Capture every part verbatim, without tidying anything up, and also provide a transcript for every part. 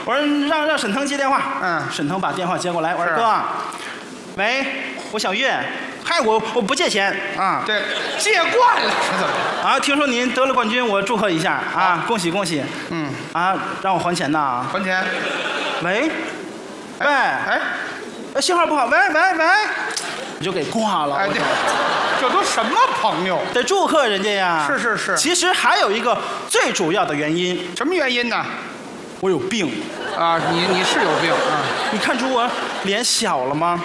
我说让让沈腾接电话。 嗯， 沈腾把电话接过来，我说哥，喂，我小月。嗨，我我不借钱啊。 对，借惯了是怎么着？ 啊，听说您得了冠军，我祝贺一下啊，恭喜恭喜。 嗯。 啊，让我还钱呐？ 还钱。 喂，喂， 哎， 信号不好，喂喂喂，你就给挂了。 哎，这这都什么朋友？ 得祝贺人家呀。 是是是。 其实还有一个最主要的原因。 什么原因呢？ 我有病。 啊，你你是有病啊？ 你看出我脸小了吗？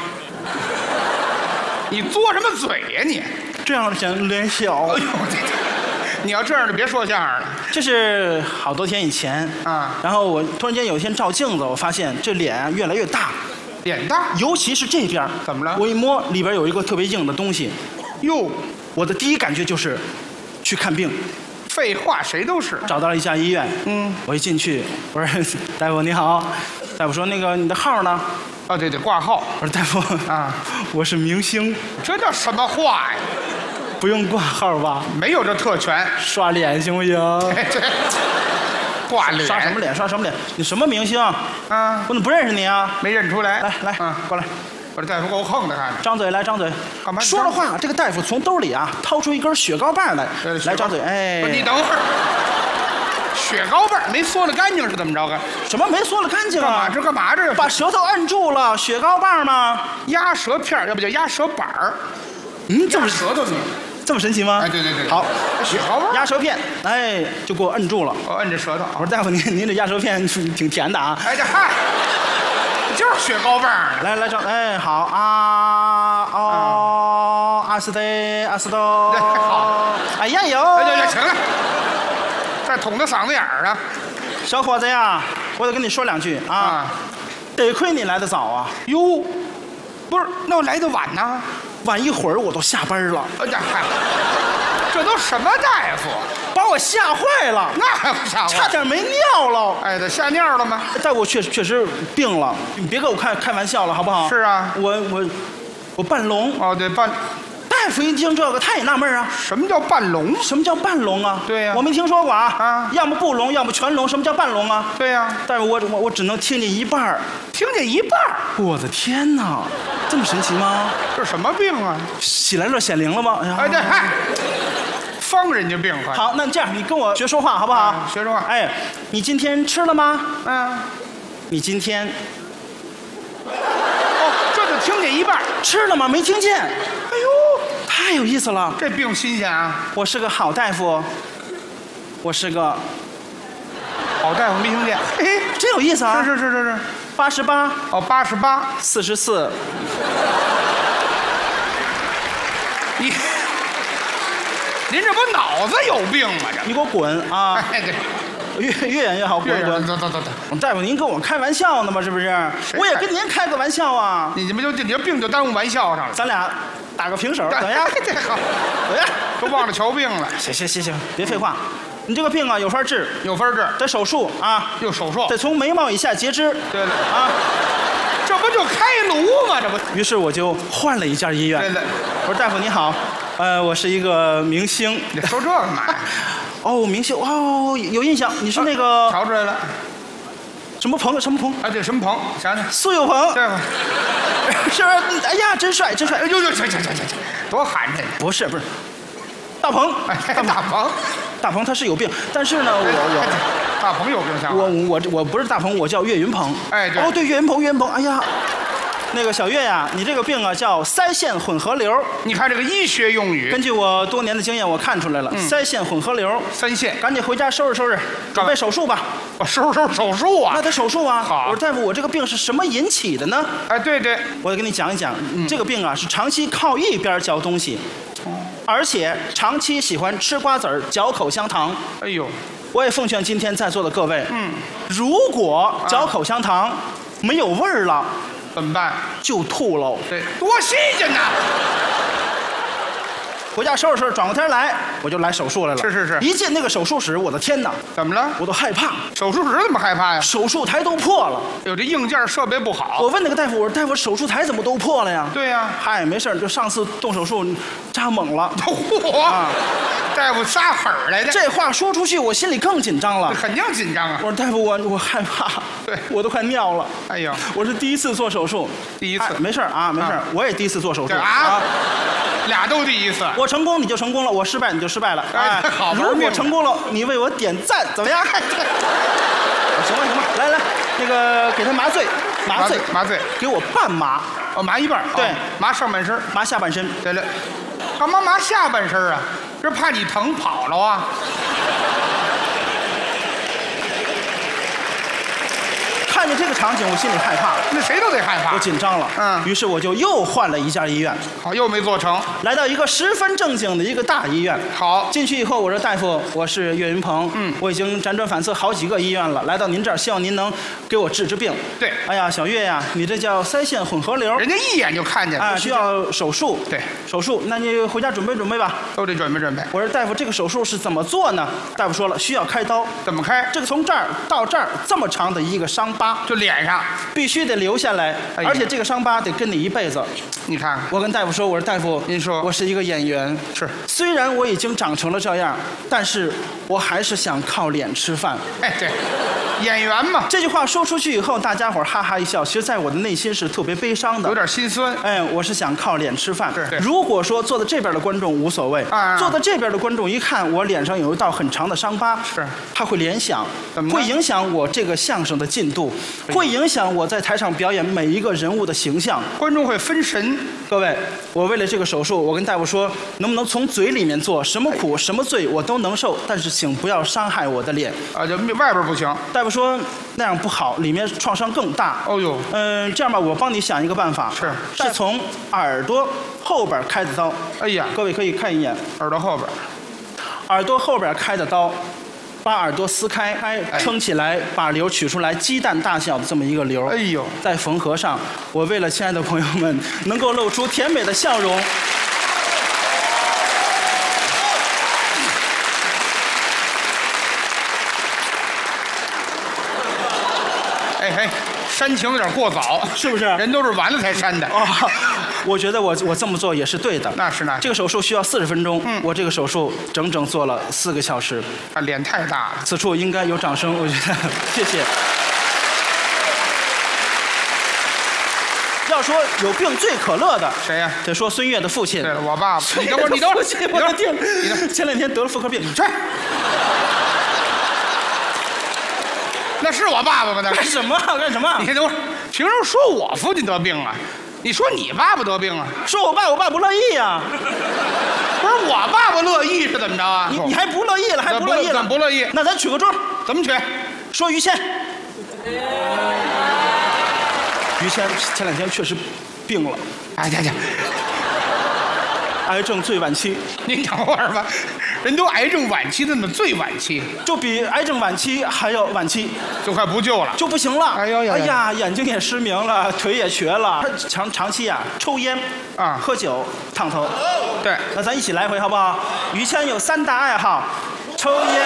你嘬什么嘴呀你？ 这样显脸小。哎呦， 你要这样就别说相声了。 这是好多天以前啊， 然后我突然间有一天照镜子，我发现这脸越来越大， 脸大， 尤其是这边。 怎么了？ 我一摸里边有一个特别硬的东西。 哟， 我的第一感觉就是去看病。 废话，谁都是。 找到了一家医院。 嗯， 我一进去，我说大夫你好，大夫说那个你的号呢？ 哦，对对，挂号。 我说大夫啊， 我是明星。 这叫什么话呀？ 不用挂号吧？ 没有这特权。 刷脸行不行？ 这挂脸。 刷什么脸？刷什么脸？你什么明星？ 啊， 我怎么不认识你啊？ 没认出来。 来来， 嗯， 过来。 我这大夫够横的，看着。 张嘴来，张嘴。 干嘛？ 说了话，这个大夫从兜里啊掏出一根雪糕棒来，来张嘴。哎， 你等会儿。雪糕棒没嗦了干净是怎么着？啊？ 什么没嗦了干净啊？ 这干嘛这？ 把舌头摁住了，雪糕棒吗？ 压舌片，要不叫压舌板儿。 嗯，这么舌头你， 这么神奇吗？ 哎，对对对。 好， 雪糕棒压舌片，哎，就给我摁住了。 我摁着舌头。 我说大夫，您您这压舌片挺甜的啊。 哎，这嗨，就是雪糕棒。 来来张，哎，好啊哦，阿斯德阿斯多。 好。 哎呀有。 哎行行，行了。这捅到嗓子眼儿啊！ 小伙子呀，我得跟你说两句啊。啊得亏你来得早啊！ 哟，不是，那我来的晚呢？ 晚一会儿我都下班了。 哎呀嗨，这都什么大夫？ 把我吓坏了。 那还不吓坏？ 差点没尿了。 哎，这吓尿了吗？ 大夫，我确确实病了，你别跟我开开玩笑了，好不好？ 是啊， 我我我半聋。 哦，对，半。 大夫一听这个，他也纳闷啊， 什么叫半聋？ 什么叫半聋啊？ 对呀， 我没听说过啊。 啊， 要么不聋，要么全聋，什么叫半聋啊？ 对呀， 但是我我我只能听见一半听见一半我的天哪，这么神奇吗？ 这什么病啊？ 喜来乐显灵了吗？哎呀， 哎对，嗨，方人家病快。 好，那这样你跟我学说话好不好？ 啊、学说话。 哎，你今天吃了吗？ 嗯。 你今天。 哦，这就听见一半。 吃了吗？没听见。哎呦。太有意思了， 这病新鲜啊！ 我是个好大夫，我是个好大夫，没听见。 哎，真有意思啊！ 是是是是是， 八十八哦，八十八， 四十四。 你，您这不脑子有病吗？这你给我滚啊！ 哎对。 越越远越好，滚滚！ 走走走走！ 大夫，您跟我开玩笑呢吗？是不是？我也跟您开个玩笑啊！ 你们就你这病就耽误玩笑上了。 咱俩打个平手，怎么样？ 这好， 怎么样？ 都忘了瞧病了。 行行行行，别废话，你这个病啊有法治， 有法治， 得手术啊， 又手术， 得从眉毛以下截肢。 对了啊， 这不就开颅吗？这不。 于是我就换了一家医院。 对了， 我说大夫你好，呃，我是一个明星。 你说这干嘛呀？ 哦，明星哦，有印象，你是那个瞧出来了， 什么鹏？什么鹏？ 啊，对，什么鹏？想想， 苏有朋， 对吧？ 是，哎呀，真帅，真帅！ 哎呦呦，行行行行行，多寒碜！ 不是不是，大鹏， 大大鹏， 大鹏他是有病，但是呢，我我大鹏有病像我我我不是大鹏，我叫岳云鹏。 哎，对， 哦对，岳云鹏，岳云鹏，哎呀。那个小月呀，你这个病啊叫腮腺混合瘤。 你看这个医学用语， 根据我多年的经验，我看出来了，嗯、腮腺混合瘤。 腮腺， 赶紧回家收拾收拾，准备手术吧。 我收拾收拾手术啊？ 那得手术啊。 好， 我说大夫，我这个病是什么引起的呢？ 哎，对对， 我得跟你讲一讲，嗯、这个病啊是长期靠一边嚼东西，哦、而且长期喜欢吃瓜子儿、嚼口香糖。 哎呦， 我也奉劝今天在座的各位， 嗯， 如果嚼口香糖、啊、没有味儿了。 怎么办？ 就吐喽！ 对，多新鲜呐！ 回家收拾收拾，转过天来我就来手术来了。 是是是， 一进那个手术室，我的天哪！ 怎么了？ 我都害怕。 手术室怎么害怕呀？ 手术台都破了。 有这硬件设备不好。 我问那个大夫，我说大夫，手术台怎么都破了呀？ 对呀。 嗨，没事，就上次动手术扎猛了。 嚯！啊， 大夫撒狠儿来的， 这话说出去，我心里更紧张了。 肯定紧张啊。 我说大夫，我我害怕， 对我都快尿了。 哎呦， 我是第一次做手术， 第一次哎没事儿啊，没事儿啊， 我也第一次做手术这啊，俩都第一次。 我成功你就成功了，我失败你就失败了。 哎好玩命如果了成功了，你为我点赞，怎么样？行吧行吧，来来，那个给他麻醉，麻醉麻醉， 给我半麻， 哦，麻一半儿， 对哦麻上半身儿。 麻下半身。 对了，干嘛麻下半身儿啊？这怕你疼跑了啊？ 看见这个场景，我心里害怕了， 那谁都得害怕。 我紧张了。 嗯于是我就又换了一家医院， 好，又没做成。 来到一个十分正经的一个大医院。 好， 进去以后，我说大夫，我是岳云鹏， 嗯我已经辗转反侧好几个医院了，来到您这儿，希望您能给我治治病。 对哎呀，小岳呀，你这叫腮腺混合瘤， 人家一眼就看见了， 啊，需要手术。 对， 手术，那你回家准备准备吧。 都得准备准备。 我说大夫，这个手术是怎么做呢？大夫说了，需要开刀。 怎么开？ 这个从这儿到这儿这么长的一个伤疤， 就脸上， 必须得留下来， 哎呀而且这个伤疤得跟你一辈子。 你看看， 我跟大夫说，我说大夫， 您说我是一个演员， 是， 虽然我已经长成了这样，但是我还是想靠脸吃饭。 哎，对，演员嘛， 这句话说出去以后，大家伙儿哈哈一笑，其实在我的内心是特别悲伤的， 有点心酸。 哎，我是想靠脸吃饭。 是对如果说坐在这边的观众无所谓， 啊坐在这边的观众一看我脸上有一道很长的伤疤， 是他会联想， 怎么呢会影响我这个相声的进度，会影响我在台上表演每一个人物的形象。 观众会分神。 各位，我为了这个手术，我跟大夫说，能不能从嘴里面做，什么苦什么罪我都能受，但是请不要伤害我的脸。 啊，就外边不行。 大夫说那样不好，里面创伤更大。 哦呦， 嗯、这样吧，我帮你想一个办法， 是是从耳朵后边开的刀。 哎呀， 各位可以看一眼， 耳朵后边， 耳朵后边开的刀，把耳朵撕开， 哎撑起来，把瘤取出来，鸡蛋大小的这么一个瘤， 哎呦， 再缝合上。我为了亲爱的朋友们能够露出甜美的笑容， 哎嘿，煽情有点过早， 是不是？ 人都是完了才煽的。 哦，我觉得我我这么做也是对的。 那是那是这个手术需要四十分钟， 嗯我这个手术整整做了四个小时。 啊，脸太大了。 此处应该有掌声，我觉得，谢谢。要说有病最可乐的， 谁呀？ 得说孙越的父亲。 对了，我爸爸。你等会儿，你等会儿，你我的等会儿， 天！前两天得了妇科病， 去。那是我爸爸吗？那是。 干什么啊？干什么啊？ 你等会儿，凭什么说我父亲得病啊？你说你爸爸得病啊？ 说我爸，我爸不乐意呀、 不是我爸爸乐意是怎么着啊？ 你你还不乐意了，还不乐意了？ 怎么不乐意？ 那咱取个钟， 怎么取？ 说于谦。于谦前两天确实病了， 哎呀呀， 癌症最晚期， 您等会儿吧，人都癌症晚期的呢，最晚期就比癌症晚期还要晚期， 就快不救了。 就不行了。 哎呦呀哎呀，眼睛也失明了，腿也瘸了。他长长期啊，抽烟啊喝酒、烫头。 对， 那咱一起来回好不好？于谦有三大爱好：抽烟、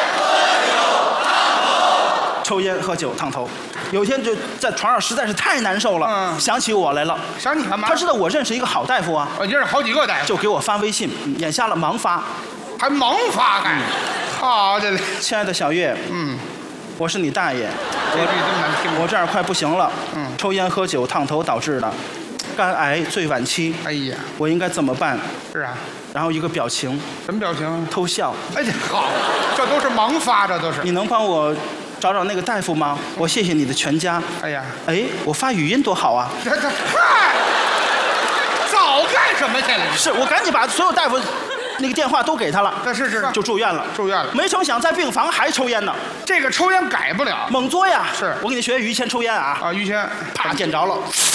抽烟、喝酒、烫头。有一天就在床上实在是太难受了， 嗯想起我来了。 想你干嘛？ 他知道我认识一个好大夫啊， 我认识好几个大夫， 就给我发微信，嗯眼下了盲发。 还盲发干。好的嘞， 亲爱的小月， 嗯， 我是你大爷， 这句这么难听。 我这儿快不行了， 嗯抽烟喝酒烫头导致的，肝癌最晚期， 哎呀， 我应该怎么办？ 是啊， 然后一个表情， 什么表情啊？ 偷笑。 哎呀，好，这都是盲发，这都是。 你能帮我找找那个大夫吗？我谢谢你的全家。 哎呀， 哎，我发语音多好啊！ 这这嗨，早干什么去了？ 是我赶紧把所有大夫那个电话都给他了， 这是是就住院了。 住院了。 没成想在病房还抽烟呢， 这个抽烟改不了猛嘬呀！ 是我给你学于谦抽烟啊， 啊，于谦， 啪见着了。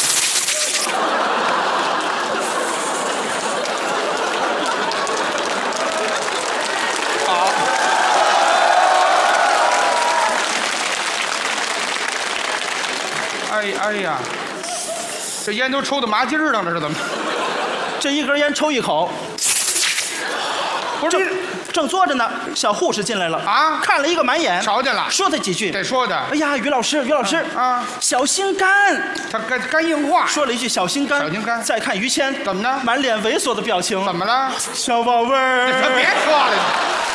好。哎哎呀，这烟都抽到麻筋儿上了，是怎么？ 这一根烟抽一口， 不是你正坐着呢，小护士进来了啊看了一个满眼， 瞧见了， 说他几句。 这说的， 哎呀，于老师，于老师啊， 小心肝， 他肝肝硬化， 说了一句小心肝。 小心肝再看于谦， 怎么呢？ 满脸猥琐的表情。 怎么了？ 小宝贝儿， 可别说了。